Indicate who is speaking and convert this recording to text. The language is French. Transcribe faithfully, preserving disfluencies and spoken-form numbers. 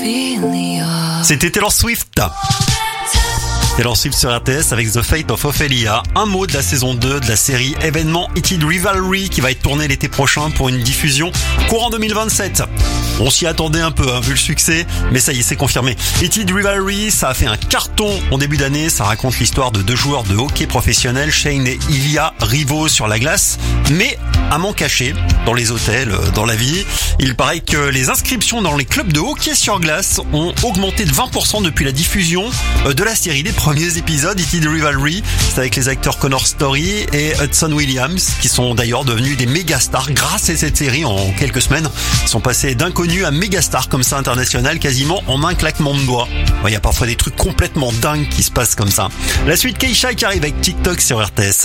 Speaker 1: C'était Taylor Swift. Taylor Swift sur R T S avec The Fate of Ophelia. Un mot de la saison deux de la série événement Heated Rivalry qui va être tournée l'été prochain pour une diffusion courant deux mille vingt-sept. On s'y attendait un peu, hein, vu le succès, mais ça y est, c'est confirmé. Heated Rivalry, ça a fait un carton en début d'année. Ça raconte l'histoire de deux joueurs de hockey professionnels, Shane et Ilya, rivaux sur la glace, mais amants cachés dans les hôtels, dans la vie. Il paraît que les inscriptions dans les clubs de hockey sur glace ont augmenté de vingt pour cent depuis la diffusion de la série. Les premiers épisodes, Heated Rivalry, c'est avec les acteurs Connor Story et Hudson Williams, qui sont d'ailleurs devenus des méga stars grâce à cette série. En quelques semaines, ils sont passés d'inconnus à méga stars comme ça international, quasiment en un claquement de doigts. Il y a parfois des trucs complètement dingues qui se passent comme ça. La suite, Keisha qui arrive avec TikTok sur R T S.